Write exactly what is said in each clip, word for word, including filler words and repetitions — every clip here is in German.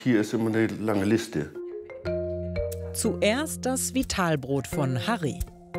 Hier ist immer eine lange Liste. Zuerst das Vitalbrot von Harry.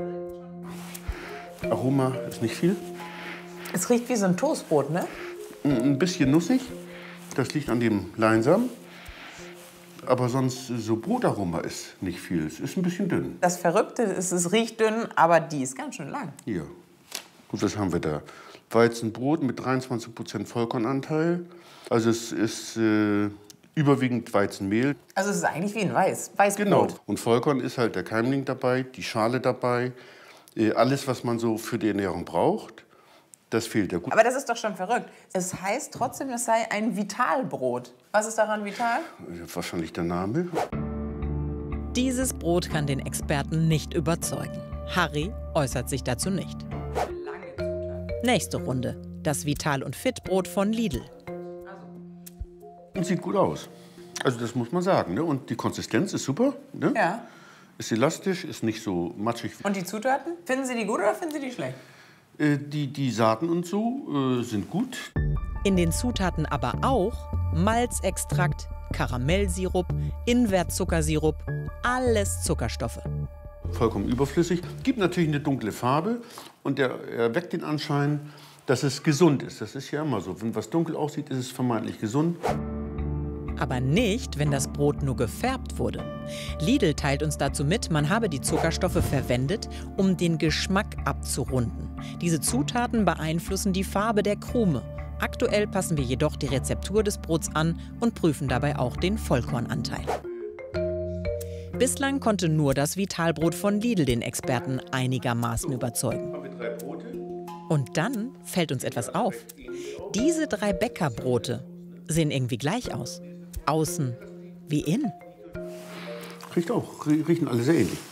Aroma ist nicht viel. Es riecht wie so ein Toastbrot, ne? Ein bisschen nussig. Das liegt an dem Leinsamen. Aber sonst, so Brotaroma ist nicht viel. Es ist ein bisschen dünn. Das Verrückte ist, es riecht dünn, aber die ist ganz schön lang. Hier. Gut, was haben wir da? Weizenbrot mit dreiundzwanzig Prozent Vollkornanteil. Also es ist äh, überwiegend Weizenmehl. Also es ist eigentlich wie ein Weiß, Weißbrot. Genau. Und Vollkorn ist halt der Keimling dabei, die Schale dabei. Äh, alles, was man so für die Ernährung braucht, das fehlt ja gut. Aber das ist doch schon verrückt. Es heißt trotzdem, es sei ein Vitalbrot. Was ist daran vital? Wahrscheinlich der Name. Dieses Brot kann den Experten nicht überzeugen. Harry äußert sich dazu nicht. Nächste Runde. Das Vital- und Fit-Brot von Lidl. Und sieht gut aus. Also das muss man sagen. Ne? Und die Konsistenz ist super. Ne? Ja. Ist elastisch, ist nicht so matschig. Und die Zutaten? Finden Sie die gut oder finden Sie die schlecht? Äh, die, die Saaten und so äh, sind gut. In den Zutaten aber auch Malzextrakt, Karamellsirup, Invertzuckersirup, alles Zuckerstoffe. Vollkommen überflüssig. Gibt natürlich eine dunkle Farbe und der erweckt den Anschein, dass es gesund ist. Das ist ja immer so. Wenn was dunkel aussieht, ist es vermeintlich gesund. Aber nicht, wenn das Brot nur gefärbt wurde. Lidl teilt uns dazu mit, man habe die Zuckerstoffe verwendet, um den Geschmack abzurunden. Diese Zutaten beeinflussen die Farbe der Krume. Aktuell passen wir jedoch die Rezeptur des Brots an und prüfen dabei auch den Vollkornanteil. Bislang konnte nur das Vitalbrot von Lidl den Experten einigermaßen überzeugen. Und dann fällt uns etwas auf. Diese drei Bäckerbrote sehen irgendwie gleich aus. Außen wie innen. Riecht auch, riechen alle sehr ähnlich.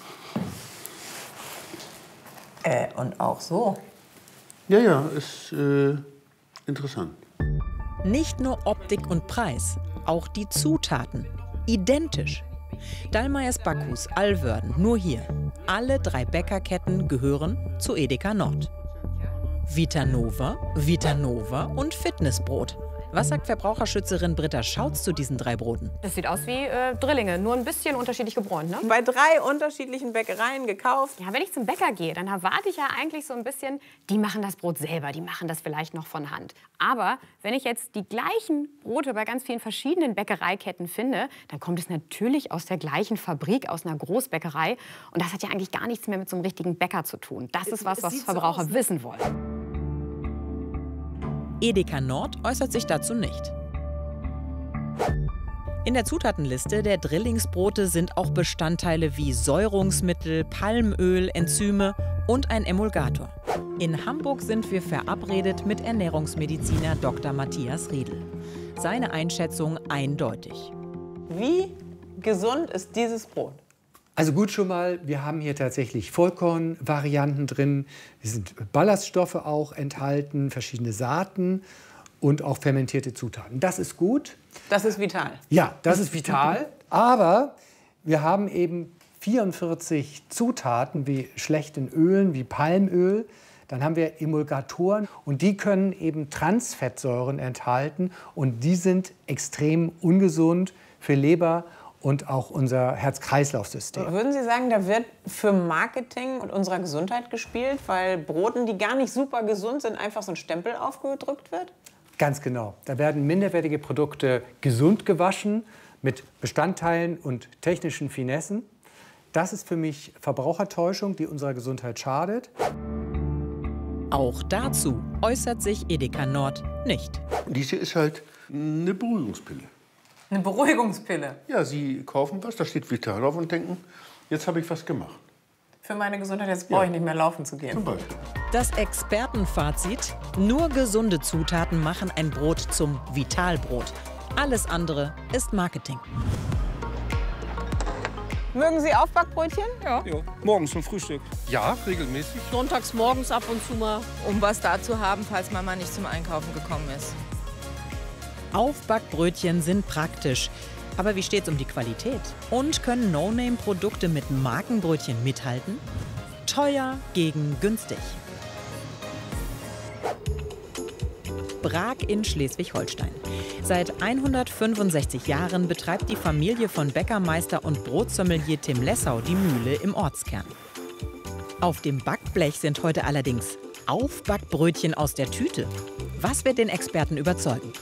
Äh, und auch so. Ja, ja, ist äh, interessant. Nicht nur Optik und Preis, auch die Zutaten. Identisch. Dallmayrs Backhus, Alwörden, nur hier. Alle drei Bäckerketten gehören zu Edeka Nord. Vitanova, Vitanova und Fitnessbrot. Was sagt Verbraucherschützerin Britta Schautz zu diesen drei Broten? Das sieht aus wie äh, Drillinge, nur ein bisschen unterschiedlich gebräunt, ne? Bei drei unterschiedlichen Bäckereien gekauft. Ja, wenn ich zum Bäcker gehe, dann erwarte ich ja eigentlich so ein bisschen, die machen das Brot selber, die machen das vielleicht noch von Hand. Aber wenn ich jetzt die gleichen Brote bei ganz vielen verschiedenen Bäckereiketten finde, dann kommt es natürlich aus der gleichen Fabrik, aus einer Großbäckerei. Und das hat ja eigentlich gar nichts mehr mit so einem richtigen Bäcker zu tun. Das ist was, was Verbraucher so wissen wollen. Edeka Nord äußert sich dazu nicht. In der Zutatenliste der Drillingsbrote sind auch Bestandteile wie Säurungsmittel, Palmöl, Enzyme und ein Emulgator. In Hamburg sind wir verabredet mit Ernährungsmediziner Doktor Matthias Riedel. Seine Einschätzung eindeutig. Wie gesund ist dieses Brot? Also gut schon mal, wir haben hier tatsächlich Vollkornvarianten drin. Es sind Ballaststoffe auch enthalten, verschiedene Saaten und auch fermentierte Zutaten. Das ist gut. Das ist vital. Ja, das ist vital. Aber wir haben eben vierundvierzig Zutaten wie schlechten Ölen, wie Palmöl. Dann haben wir Emulgatoren und die können eben Transfettsäuren enthalten. Und die sind extrem ungesund für Leber und auch unser Herz-Kreislauf-System. Würden Sie sagen, da wird für Marketing und unserer Gesundheit gespielt, weil Broten, die gar nicht super gesund sind, einfach so ein Stempel aufgedrückt wird? Ganz genau. Da werden minderwertige Produkte gesund gewaschen mit Bestandteilen und technischen Finessen. Das ist für mich Verbrauchertäuschung, die unserer Gesundheit schadet. Auch dazu äußert sich Edeka Nord nicht. Dies hier ist halt eine Beruhigungspille. Eine Beruhigungspille. Ja, Sie kaufen was, da steht Vital drauf und denken, jetzt habe ich was gemacht. Für meine Gesundheit, jetzt brauche ich Ja. nicht mehr laufen zu gehen. Zum Beispiel. Das Expertenfazit: Nur gesunde Zutaten machen ein Brot zum Vitalbrot. Alles andere ist Marketing. Mögen Sie Aufbackbrötchen? Ja, ja, morgens zum Frühstück. Ja, regelmäßig. Sonntags morgens ab und zu mal. Um was da zu haben, falls Mama nicht zum Einkaufen gekommen ist. Aufbackbrötchen sind praktisch. Aber wie steht's um die Qualität? Und können No-Name-Produkte mit Markenbrötchen mithalten? Teuer gegen günstig. Brag in Schleswig-Holstein. Seit hundertfünfundsechzig Jahren betreibt die Familie von Bäckermeister und Brotsommelier Tim Lessau die Mühle im Ortskern. Auf dem Backblech sind heute allerdings Aufbackbrötchen aus der Tüte. Was wird den Experten überzeugen?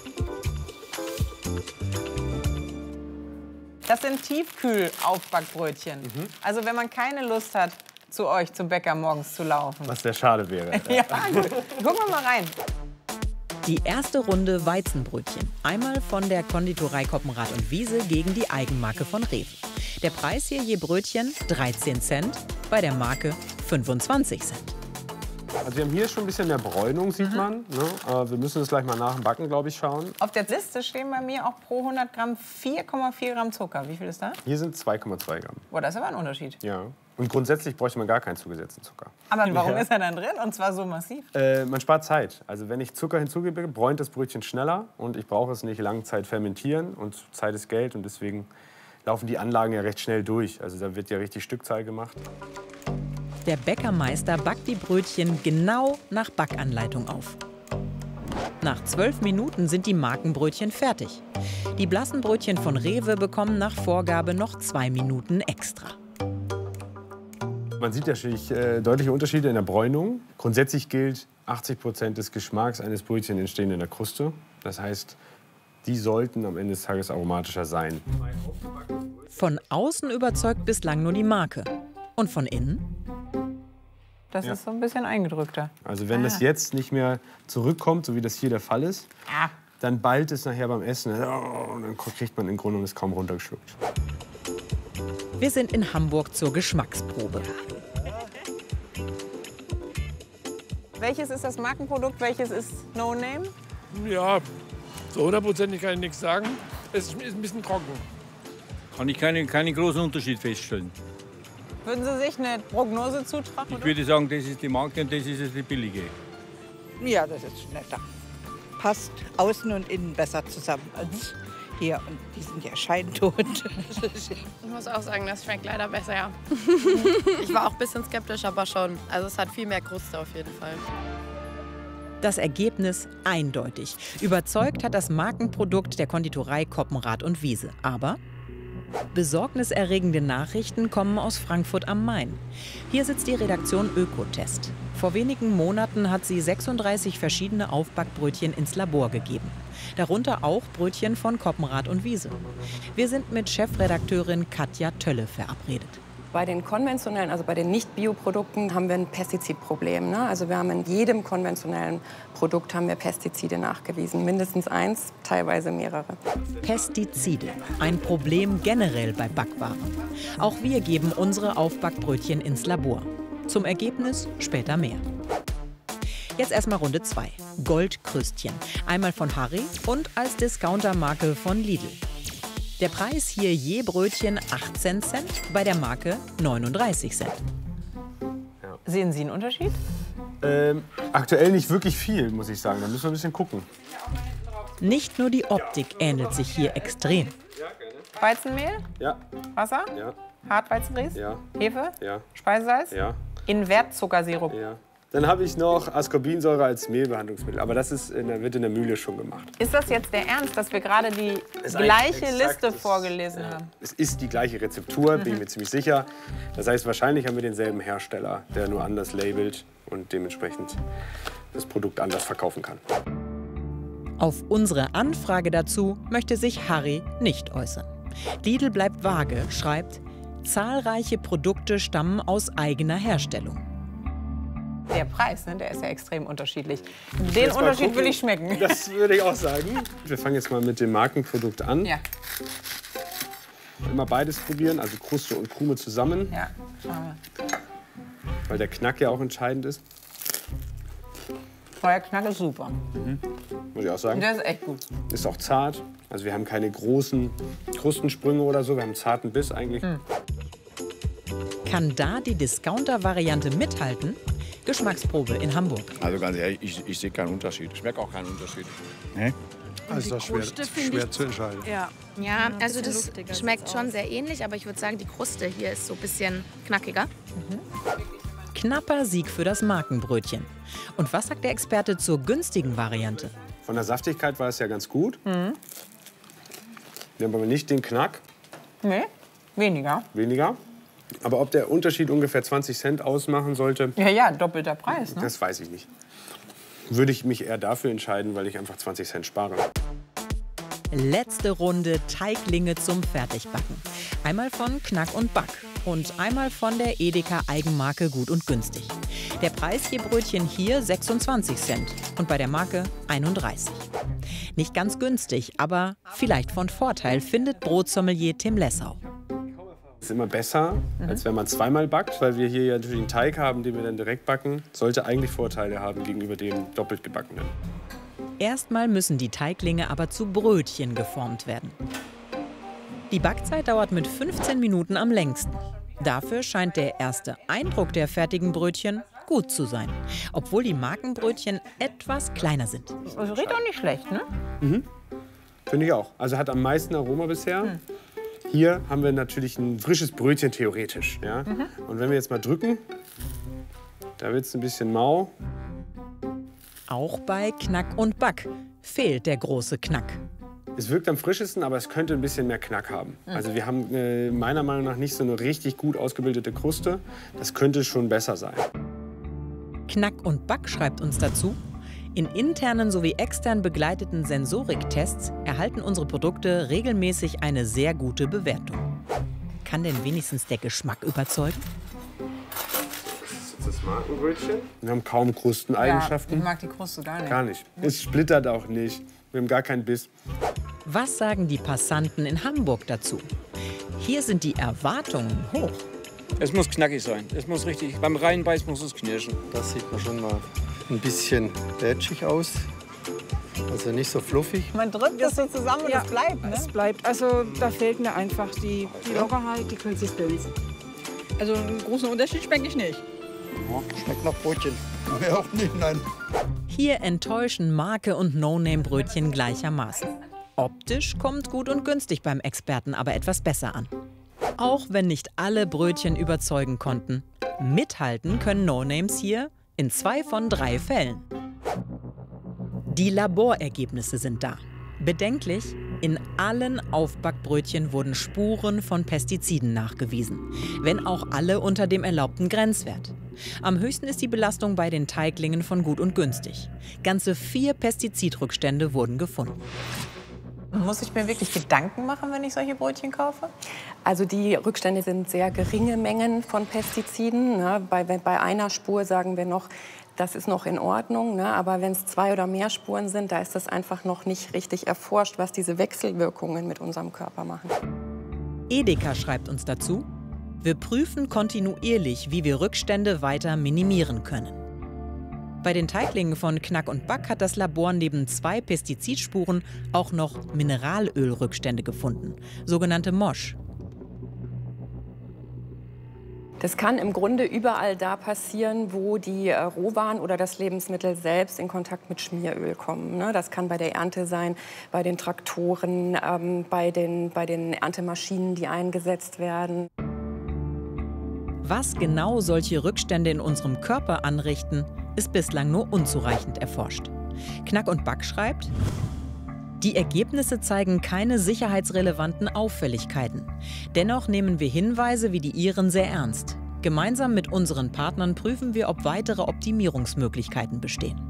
Das sind Tiefkühl-Aufbackbrötchen. Mhm. Also wenn man keine Lust hat, zu euch zum Bäcker morgens zu laufen. Was sehr schade wäre. Ja, gut. Gucken wir mal rein. Die erste Runde Weizenbrötchen. Einmal von der Konditorei Koppenrad und Wiese gegen die Eigenmarke von Rewe. Der Preis hier je Brötchen dreizehn Cent, bei der Marke fünfundzwanzig Cent. Also wir haben hier schon ein bisschen mehr Bräunung, sieht Mhm. man. Ne? Äh, wir müssen es gleich mal nach dem Backen, glaube ich, schauen. Auf der Liste stehen bei mir auch pro hundert Gramm vier Komma vier Gramm Zucker. Wie viel ist da? Hier sind zwei Komma zwei Gramm. Boah, das ist aber ein Unterschied. Ja. Und grundsätzlich bräuchte man gar keinen zugesetzten Zucker. Aber warum Ja. ist er dann drin und zwar so massiv? Äh, man spart Zeit. Also wenn ich Zucker hinzugebe, bräunt das Brötchen schneller und ich brauche es nicht lange Zeit fermentieren und Zeit ist Geld und deswegen laufen die Anlagen ja recht schnell durch. Also da wird ja richtig Stückzahl gemacht. Der Bäckermeister backt die Brötchen genau nach Backanleitung auf. Nach zwölf Minuten sind die Markenbrötchen fertig. Die blassen Brötchen von Rewe bekommen nach Vorgabe noch zwei Minuten extra. Man sieht natürlich äh, deutliche Unterschiede in der Bräunung. Grundsätzlich gilt, achtzig Prozent des Geschmacks eines Brötchens entstehen in der Kruste. Das heißt, die sollten am Ende des Tages aromatischer sein. Von außen überzeugt bislang nur die Marke. Und von innen? Das Ja. ist so ein bisschen eingedrückter. Also wenn Ah. das jetzt nicht mehr zurückkommt, so wie das hier der Fall ist, Ah. dann ballt es nachher beim Essen. Oh, und dann kriegt man im Grunde es kaum runtergeschluckt. Wir sind in Hamburg zur Geschmacksprobe. Welches ist das Markenprodukt, welches ist No Name? Ja, so hundertprozentig kann ich nichts sagen. Es ist ein bisschen trocken. Kann ich keinen keine großen Unterschied feststellen. Würden Sie sich eine Prognose zutrauen? Ich würde sagen, das ist die Marke und das ist es die billige. Ja, das ist netter. Passt außen und innen besser zusammen als hier. Und die sind ja scheintot. Ich muss auch sagen, das schmeckt leider besser, ja. Ich war auch ein bisschen skeptisch, aber schon. Also es hat viel mehr Kruste auf jeden Fall. Das Ergebnis eindeutig. Überzeugt hat das Markenprodukt der Konditorei Koppenrad und Wiese. Aber besorgniserregende Nachrichten kommen aus Frankfurt am Main. Hier sitzt die Redaktion Ökotest. Vor wenigen Monaten hat sie sechsunddreißig verschiedene Aufbackbrötchen ins Labor gegeben. Darunter auch Brötchen von Koppenrad und Wiese. Wir sind mit Chefredakteurin Katja Tölle verabredet. Bei den konventionellen, also bei den Nicht-Bio-Produkten, haben wir ein Pestizidproblem. Ne? Also wir haben in jedem konventionellen Produkt haben wir Pestizide nachgewiesen. Mindestens eins, teilweise mehrere. Pestizide. Ein Problem generell bei Backwaren. Auch wir geben unsere Aufbackbrötchen ins Labor. Zum Ergebnis später mehr. Jetzt erstmal Runde zwei. Goldkrüstchen. Einmal von Harry und als Discountermarke von Lidl. Der Preis hier je Brötchen achtzehn Cent, bei der Marke neununddreißig Cent. Ja. Sehen Sie einen Unterschied? Ähm, aktuell nicht wirklich viel, muss ich sagen. Da müssen wir ein bisschen gucken. Nicht nur die Optik ähnelt sich hier extrem. Weizenmehl? Ja. Wasser? Ja. Hartweizengrieß? Ja. Hefe? Ja. Speisesalz? Ja. Invertzuckersirup? Ja. Dann habe ich noch Ascorbinsäure als Mehlbehandlungsmittel. Aber das ist in der, wird in der Mühle schon gemacht. Ist das jetzt der Ernst, dass wir gerade die Ist gleiche eigentlich Liste exakt vorgelesen das, haben? Es ist die gleiche Rezeptur, bin ich mir ziemlich sicher. Das heißt, wahrscheinlich haben wir denselben Hersteller, der nur anders labelt und dementsprechend das Produkt anders verkaufen kann. Auf unsere Anfrage dazu möchte sich Harry nicht äußern. Lidl bleibt vage, schreibt, zahlreiche Produkte stammen aus eigener Herstellung. Der Preis, ne, der ist ja extrem unterschiedlich. Den Unterschied will ich schmecken. Das würde ich auch sagen. Wir fangen jetzt mal mit dem Markenprodukt an. Ja. Immer beides probieren, also Kruste und Krume zusammen. Ja. Weil der Knack ja auch entscheidend ist. Euer Knack ist super. Mhm. Muss ich auch sagen. Der ist echt gut. Ist auch zart. Also wir haben keine großen Krustensprünge oder so. Wir haben einen zarten Biss eigentlich. Mhm. Kann da die Discounter-Variante mithalten? Geschmacksprobe in Hamburg. Also ganz ehrlich, ich, ich sehe keinen Unterschied. Ich schmecke auch keinen Unterschied. Nee? Also ist das schwer, schwer zu entscheiden. Ja, ja also das schmeckt schon sehr ähnlich, aber ich würde sagen, die Kruste hier ist so ein bisschen knackiger. Mhm. Knapper Sieg für das Markenbrötchen. Und was sagt der Experte zur günstigen Variante? Von der Saftigkeit war es ja ganz gut. Mhm. Wir haben aber nicht den Knack. Nee, weniger. Weniger. Aber ob der Unterschied ungefähr zwanzig Cent ausmachen sollte, Ja, ja, doppelter Preis. Ne? das weiß ich nicht. Würde ich mich eher dafür entscheiden, weil ich einfach zwanzig Cent spare. Letzte Runde Teiglinge zum Fertigbacken. Einmal von Knack und Back und einmal von der Edeka Eigenmarke Gut und Günstig. Der Preis je Brötchen hier sechsundzwanzig Cent und bei der Marke einunddreißig. Nicht ganz günstig, aber vielleicht von Vorteil, findet Brotsommelier Tim Lessau. Ist immer besser, als wenn man zweimal backt, weil wir hier ja natürlich einen Teig haben, den wir dann direkt backen. Sollte eigentlich Vorteile haben gegenüber dem doppelt gebackenen. Erstmal müssen die Teiglinge aber zu Brötchen geformt werden. Die Backzeit dauert mit fünfzehn Minuten am längsten. Dafür scheint der erste Eindruck der fertigen Brötchen gut zu sein, obwohl die Markenbrötchen etwas kleiner sind. Also riecht auch nicht schlecht, ne? Mhm. Finde ich auch. Also hat am meisten Aroma bisher. Mhm. Hier haben wir natürlich ein frisches Brötchen theoretisch. Ja? Mhm. Und wenn wir jetzt mal drücken, da wird es ein bisschen mau. Auch bei Knack und Back fehlt der große Knack. Es wirkt am frischesten, aber es könnte ein bisschen mehr Knack haben. Mhm. Also wir haben äh, meiner Meinung nach nicht so eine richtig gut ausgebildete Kruste. Das könnte schon besser sein. Knack und Back schreibt uns dazu: In internen sowie extern begleiteten Sensoriktests erhalten unsere Produkte regelmäßig eine sehr gute Bewertung. Kann denn wenigstens der Geschmack überzeugen? Das ist das Markenbrötchen. Wir haben kaum Krusteneigenschaften. Ja, ich mag die Kruste gar nicht. Gar nicht. Es splittert auch nicht. Wir haben gar keinen Biss. Was sagen die Passanten in Hamburg dazu? Hier sind die Erwartungen hoch. Es muss knackig sein. Es muss richtig, beim Reinbeiß muss es knirschen. Das sieht man schon mal ein bisschen lätschig aus. Also nicht so fluffig. Man drückt das so zusammen und ja, es bleibt, ne? Es bleibt. Also da fehlt mir einfach die, die Lockerheit, die Konsistenz. Also einen großen Unterschied schmecke ich nicht. Ja, schmeckt nach Brötchen. Ja, auch nicht, nein. Hier enttäuschen Marke und No-Name-Brötchen gleichermaßen. Optisch kommt Gut und Günstig beim Experten aber etwas besser an. Auch wenn nicht alle Brötchen überzeugen konnten. Mithalten können No-Names hier in zwei von drei Fällen. Die Laborergebnisse sind da. Bedenklich, in allen Aufbackbrötchen wurden Spuren von Pestiziden nachgewiesen, wenn auch alle unter dem erlaubten Grenzwert. Am höchsten ist die Belastung bei den Teiglingen von Gut und Günstig. Ganze vier Pestizidrückstände wurden gefunden. Muss ich mir wirklich Gedanken machen, wenn ich solche Brötchen kaufe? Also die Rückstände sind sehr geringe Mengen von Pestiziden. Ne? Bei, bei einer Spur sagen wir noch, das ist noch in Ordnung. Ne? Aber wenn es zwei oder mehr Spuren sind, da ist das einfach noch nicht richtig erforscht, was diese Wechselwirkungen mit unserem Körper machen. Edeka schreibt uns dazu: Wir prüfen kontinuierlich, wie wir Rückstände weiter minimieren können. Bei den Teiglingen von Knack und Back hat das Labor neben zwei Pestizidspuren auch noch Mineralölrückstände gefunden, sogenannte Mosch. Das kann im Grunde überall da passieren, wo die äh, Rohwaren oder das Lebensmittel selbst in Kontakt mit Schmieröl kommen. Ne? Das kann bei der Ernte sein, bei den Traktoren, ähm, bei, den, bei den Erntemaschinen, die eingesetzt werden. Was genau solche Rückstände in unserem Körper anrichten, ist bislang nur unzureichend erforscht. Knack und Back schreibt: Die Ergebnisse zeigen keine sicherheitsrelevanten Auffälligkeiten. Dennoch nehmen wir Hinweise wie die Ihren sehr ernst. Gemeinsam mit unseren Partnern prüfen wir, ob weitere Optimierungsmöglichkeiten bestehen.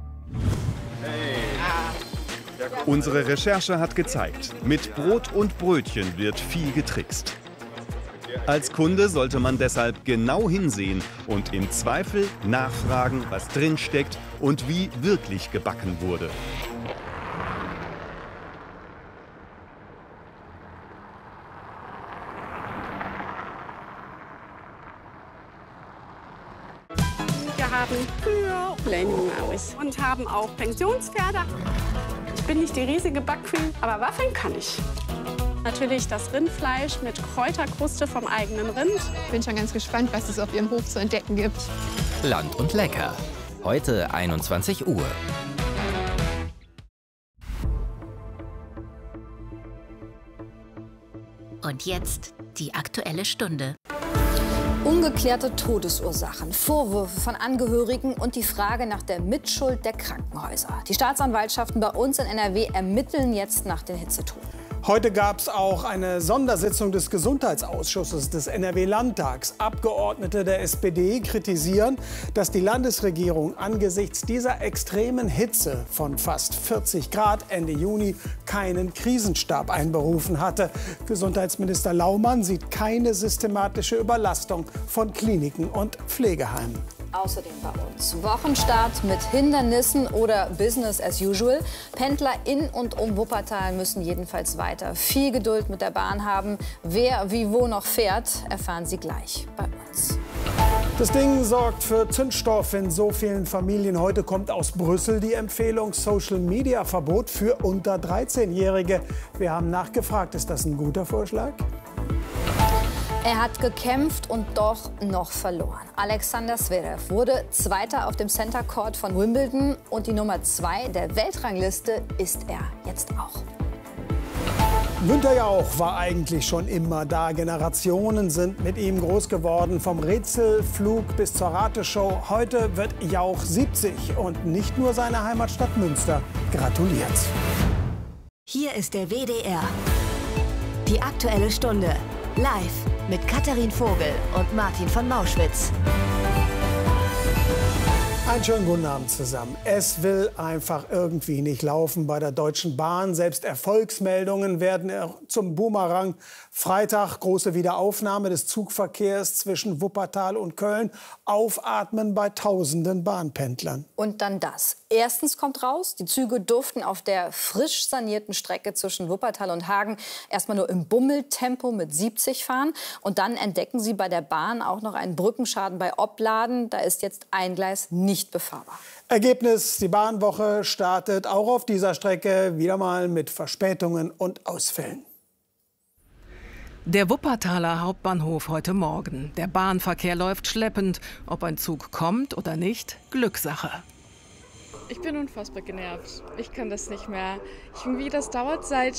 Unsere Recherche hat gezeigt, mit Brot und Brötchen wird viel getrickst. Als Kunde sollte man deshalb genau hinsehen und im Zweifel nachfragen, was drinsteckt und wie wirklich gebacken wurde. Wir haben Kühe, Plenty-Maus und haben auch Pensionspferde. Ich bin nicht die riesige Backqueen, aber waffeln kann ich. Natürlich das Rindfleisch mit Kräuterkruste vom eigenen Rind. Ich bin schon ganz gespannt, was es auf Ihrem Hof zu entdecken gibt. Land und Lecker. Heute einundzwanzig Uhr. Und jetzt die Aktuelle Stunde. Ungeklärte Todesursachen, Vorwürfe von Angehörigen und die Frage nach der Mitschuld der Krankenhäuser. Die Staatsanwaltschaften bei uns in N R W ermitteln jetzt nach den Hitzetoten. Heute gab es auch eine Sondersitzung des Gesundheitsausschusses des N R W-Landtags. Abgeordnete der S P D kritisieren, dass die Landesregierung angesichts dieser extremen Hitze von fast vierzig Grad Ende Juni keinen Krisenstab einberufen hatte. Gesundheitsminister Laumann sieht keine systematische Überlastung von Kliniken und Pflegeheimen. Außerdem bei uns Wochenstart mit Hindernissen oder Business as usual. Pendler in und um Wuppertal müssen jedenfalls weiter viel Geduld mit der Bahn haben. Wer wie wo noch fährt, erfahren Sie gleich bei uns. Das Ding sorgt für Zündstoff in so vielen Familien. Heute kommt aus Brüssel die Empfehlung Social-Media-Verbot für unter dreizehnjährige. Wir haben nachgefragt, ist das ein guter Vorschlag? Er hat gekämpft und doch noch verloren. Alexander Zverev wurde Zweiter auf dem Center Court von Wimbledon und die Nummer zwei der Weltrangliste ist er jetzt auch. Günther Jauch war eigentlich schon immer da. Generationen sind mit ihm groß geworden. Vom Rätselflug bis zur Rateshow. Heute wird Jauch siebzig und nicht nur seine Heimatstadt Münster gratuliert. Hier ist der W D R. Die Aktuelle Stunde. Live mit Katharin Vogel und Martin von Mauschwitz. Einen schönen guten Abend zusammen. Es will einfach irgendwie nicht laufen bei der Deutschen Bahn. Selbst Erfolgsmeldungen werden zum Boomerang. Freitag große Wiederaufnahme des Zugverkehrs zwischen Wuppertal und Köln. Aufatmen bei tausenden Bahnpendlern. Und dann das. Erstens kommt raus, die Züge durften auf der frisch sanierten Strecke zwischen Wuppertal und Hagen erstmal nur im Bummeltempo mit siebzig fahren. Und dann entdecken sie bei der Bahn auch noch einen Brückenschaden bei Opladen. Da ist jetzt ein Gleis nicht befahrbar. Ergebnis, die Bahnwoche startet auch auf dieser Strecke wieder mal mit Verspätungen und Ausfällen. Der Wuppertaler Hauptbahnhof heute Morgen. Der Bahnverkehr läuft schleppend. Ob ein Zug kommt oder nicht, Glückssache. Ich bin unfassbar genervt. Ich kann das nicht mehr. Irgendwie, das dauert seit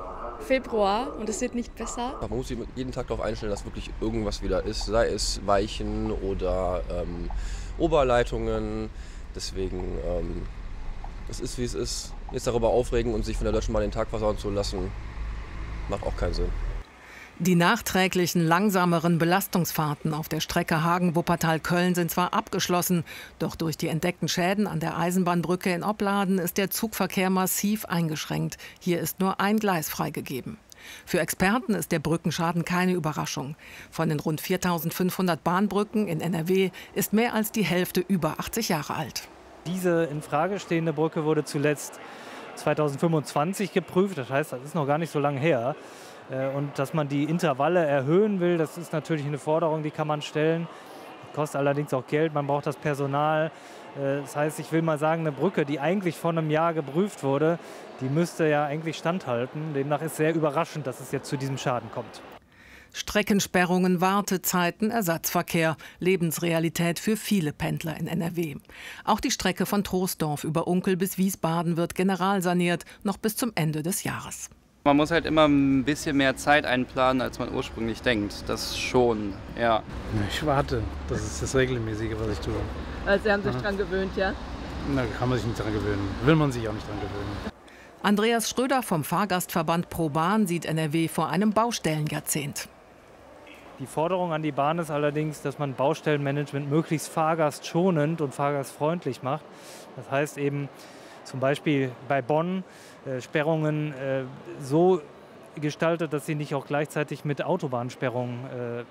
Februar und es wird nicht besser. Man muss sich jeden Tag darauf einstellen, dass wirklich irgendwas wieder ist. Sei es Weichen oder ähm, Oberleitungen. Deswegen, ähm, es ist wie es ist. Jetzt darüber aufregen und sich von der Deutschen Bahn den Tag versauen zu lassen, macht auch keinen Sinn. Die nachträglichen, langsameren Belastungsfahrten auf der Strecke Hagen-Wuppertal-Köln sind zwar abgeschlossen, doch durch die entdeckten Schäden an der Eisenbahnbrücke in Opladen ist der Zugverkehr massiv eingeschränkt. Hier ist nur ein Gleis freigegeben. Für Experten ist der Brückenschaden keine Überraschung. Von den rund viertausendfünfhundert Bahnbrücken in N R W ist mehr als die Hälfte über achtzig Jahre alt. Diese in Frage stehende Brücke wurde zuletzt zweitausendfünfundzwanzig geprüft. Das heißt, das ist noch gar nicht so lange her. Und dass man die Intervalle erhöhen will, das ist natürlich eine Forderung, die kann man stellen. Kostet allerdings auch Geld, man braucht das Personal. Das heißt, ich will mal sagen, eine Brücke, die eigentlich vor einem Jahr geprüft wurde, die müsste ja eigentlich standhalten. Demnach ist sehr überraschend, dass es jetzt zu diesem Schaden kommt. Streckensperrungen, Wartezeiten, Ersatzverkehr, Lebensrealität für viele Pendler in N R W. Auch die Strecke von Troisdorf über Unkel bis Wiesbaden wird generalsaniert, noch bis zum Ende des Jahres. Man muss halt immer ein bisschen mehr Zeit einplanen, als man ursprünglich denkt. Das schon, ja. Ich warte. Das ist das Regelmäßige, was ich tue. Also Sie haben sich dran gewöhnt, ja? Da kann man sich nicht dran gewöhnen. Will man sich auch nicht dran gewöhnen. Andreas Schröder vom Fahrgastverband ProBahn sieht N R W vor einem Baustellenjahrzehnt. Die Forderung an die Bahn ist allerdings, dass man Baustellenmanagement möglichst fahrgastschonend und fahrgastfreundlich macht. Das heißt eben zum Beispiel bei Bonn äh, Sperrungen äh, so gestaltet, dass sie nicht auch gleichzeitig mit Autobahnsperrungen äh,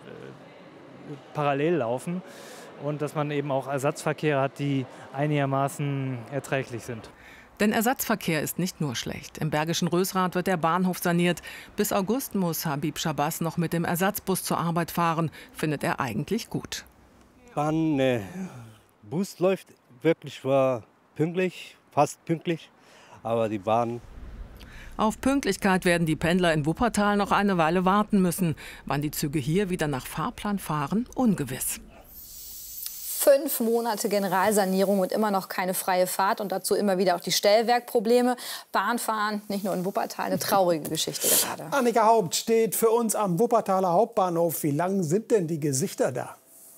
parallel laufen und dass man eben auch Ersatzverkehre hat, die einigermaßen erträglich sind. Denn Ersatzverkehr ist nicht nur schlecht. Im Bergischen Rösrath wird der Bahnhof saniert. Bis August muss Habib Shabazz noch mit dem Ersatzbus zur Arbeit fahren. Findet er eigentlich gut. Bahn, ne, Bus läuft wirklich war pünktlich, fast pünktlich, aber die Bahn. Auf Pünktlichkeit werden die Pendler in Wuppertal noch eine Weile warten müssen. Wann die Züge hier wieder nach Fahrplan fahren, ungewiss. Fünf Monate Generalsanierung und immer noch keine freie Fahrt und dazu immer wieder auch die Stellwerkprobleme. Bahnfahren, nicht nur in Wuppertal, eine traurige Geschichte gerade. Annika Haupt steht für uns am Wuppertaler Hauptbahnhof. Wie lang sind denn die Gesichter da?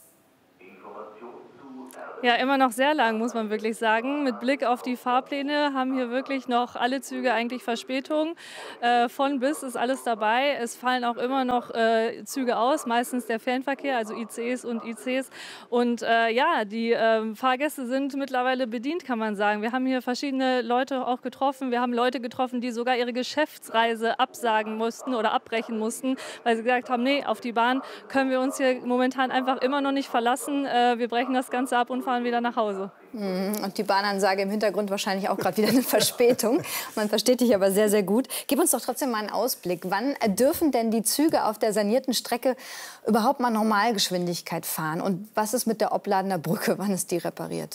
Ja, immer noch sehr lang, muss man wirklich sagen. Mit Blick auf die Fahrpläne haben hier wirklich noch alle Züge eigentlich Verspätung. Äh, von bis ist alles dabei. Es fallen auch immer noch äh, Züge aus, meistens der Fernverkehr, also I C Es und I Cs. Und äh, ja, die äh, Fahrgäste sind mittlerweile bedient, kann man sagen. Wir haben hier verschiedene Leute auch getroffen. Wir haben Leute getroffen, die sogar ihre Geschäftsreise absagen mussten oder abbrechen mussten, weil sie gesagt haben, nee, auf die Bahn können wir uns hier momentan einfach immer noch nicht verlassen. Äh, wir brechen das Ganze ab und fahren wieder nach Hause. Und die Bahnansage im Hintergrund wahrscheinlich auch gerade wieder eine Verspätung. Man versteht dich aber sehr, sehr gut. Gib uns doch trotzdem mal einen Ausblick. Wann dürfen denn die Züge auf der sanierten Strecke überhaupt mal Normalgeschwindigkeit fahren? Und was ist mit der Opladener Brücke? Wann ist die repariert?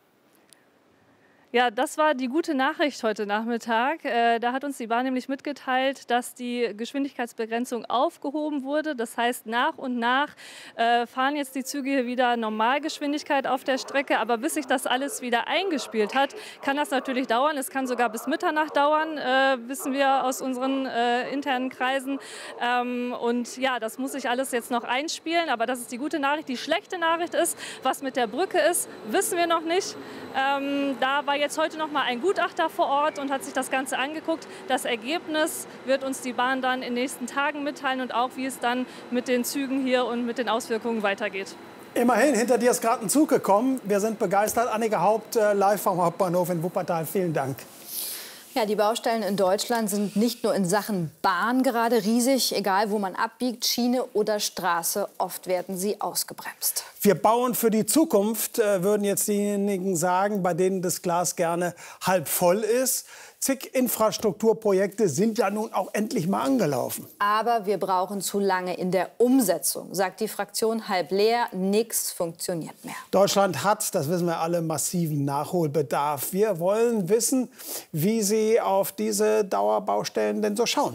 Ja, das war die gute Nachricht heute Nachmittag. Äh, da hat uns die Bahn nämlich mitgeteilt, dass die Geschwindigkeitsbegrenzung aufgehoben wurde. Das heißt, nach und nach äh, fahren jetzt die Züge hier wieder Normalgeschwindigkeit auf der Strecke. Aber bis sich das alles wieder eingespielt hat, kann das natürlich dauern. Es kann sogar bis Mitternacht dauern, äh, wissen wir aus unseren äh, internen Kreisen. Ähm, und ja, das muss sich alles jetzt noch einspielen. Aber das ist die gute Nachricht. Die schlechte Nachricht ist, was mit der Brücke ist, wissen wir noch nicht. Ähm, da war jetzt heute noch mal ein Gutachter vor Ort und hat sich das Ganze angeguckt. Das Ergebnis wird uns die Bahn dann in den nächsten Tagen mitteilen und auch, wie es dann mit den Zügen hier und mit den Auswirkungen weitergeht. Immerhin, hinter dir ist gerade ein Zug gekommen. Wir sind begeistert. Annika Haupt, äh, live vom Hauptbahnhof in Wuppertal. Vielen Dank. Ja, die Baustellen in Deutschland sind nicht nur in Sachen Bahn gerade riesig. Egal, wo man abbiegt, Schiene oder Straße, oft werden sie ausgebremst. Wir bauen für die Zukunft, äh, würden jetzt diejenigen sagen, bei denen das Glas gerne halb voll ist. Zig Infrastrukturprojekte sind ja nun auch endlich mal angelaufen. Aber wir brauchen zu lange in der Umsetzung, sagt die Fraktion halb leer. Nichts funktioniert mehr. Deutschland hat, das wissen wir alle, massiven Nachholbedarf. Wir wollen wissen, wie Sie auf diese Dauerbaustellen denn so schauen.